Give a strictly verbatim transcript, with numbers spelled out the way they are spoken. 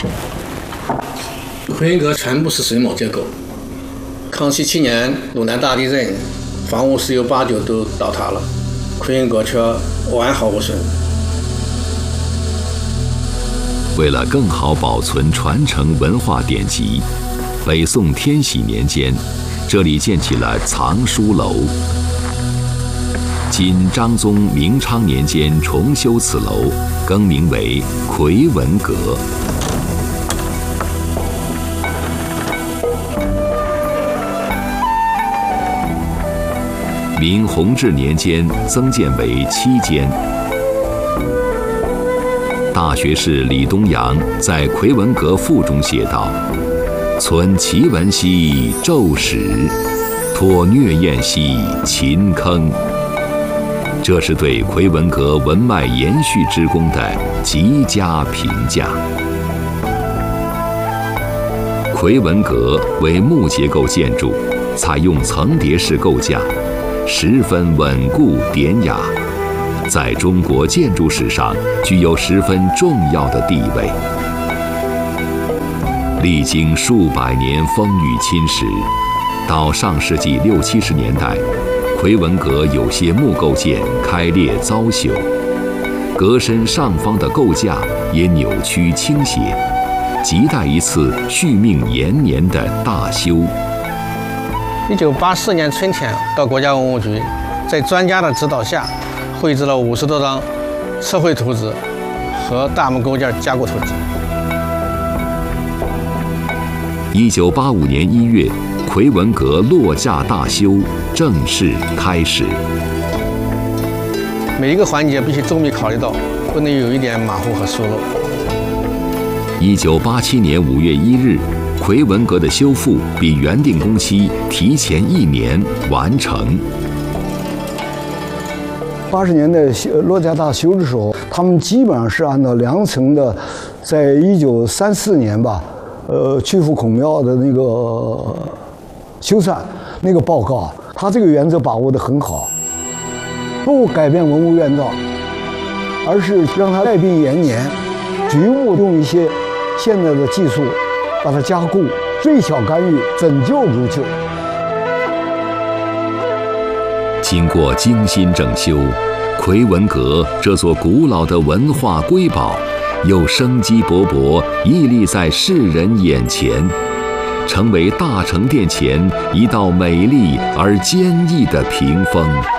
奎文阁全部是榫卯结构。康熙七年鲁南大地震，房屋十有八九都倒塌了，奎文阁却完好无损。 为了更好保存传承文化典籍，北宋天禧年间，这里建起了藏书楼。今章宗明昌年间重修此楼，更名为奎文阁。明弘治年间增建为七间。大学士李东阳在《奎文阁赋》中写道：“存奇文兮骤史，托疟砚兮勤坑。”这是对奎文阁文脉延续之功的极佳评价。奎文阁为木结构建筑，采用层叠式构架，十分稳固典雅，在中国建筑史上具有十分重要的地位。历经数百年风雨侵蚀，到上世纪六七十年代，奎文阁有些木构件开裂遭朽，阁身上方的构架也扭曲倾斜，亟待一次续命延年的大修。 一九八四年春天，到国家文物局，在专家的指导下，绘制了五十多张测绘图纸和大木构件加固图纸。 一九八五年一月，奎文阁落架大修正式开始。 每一个环节必须周密考虑到，不能有一点马虎和疏漏。 一九八七年五月一日，奎文阁的修复比原定工期提前一年完成。 八十年代落架大修的时候，他们基本上是按照量程的，在一九三四年吧，呃，曲阜孔庙的那个修缮那个报告，他这个原则把握得很好，不改变文物原状，而是让它带病延年，局部用一些现在的技术把它加固，最小干预，拯救如救。 经过精心整修，奎文阁这座古老的文化瑰宝，又生机勃勃，屹立在世人眼前，成为大成殿前一道美丽而坚毅的屏风。